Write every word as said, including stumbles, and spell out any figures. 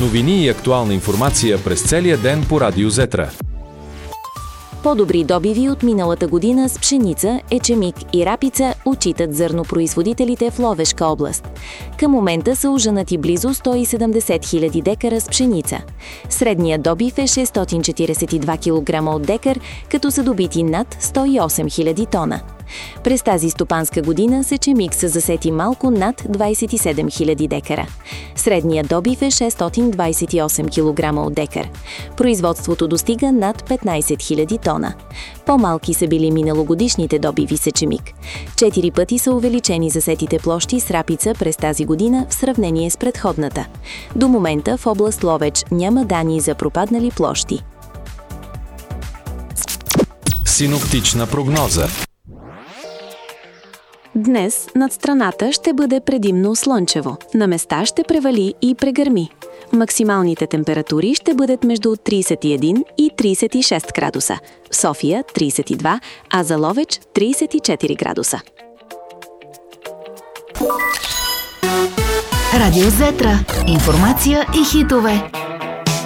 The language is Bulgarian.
Новини и актуална информация през целия ден по Радио Зетра. По-добри добиви от миналата година с пшеница, ечемик и рапица отчитат зърнопроизводителите в Ловешка област. Към момента са ожънати близо сто и седемдесет хиляди декара с пшеница. Средният добив е шестстотин четиридесет и два килограма от декар, като са добити над сто и осем хиляди тона. През тази стопанска година с ечемик са засети малко над двадесет и седем хиляди декара. Средният добив е шестстотин двадесет и осем килограма от декар. Производството достига над петнадесет хиляди тона. По-малки са били миналогодишните добиви с ечемик. Четири пъти са увеличени засетите площи с рапица през тази година в сравнение с предходната. До момента в област Ловеч няма данни за пропаднали площи. Синоптична прогноза. Днес над страната ще бъде предимно слънчево. На места ще превали и прегърми. Максималните температури ще бъдат между тридесет и един и тридесет и шест градуса. В София тридесет и два, а за Ловеч тридесет и четири градуса. Радио Зетра. Информация и хитове.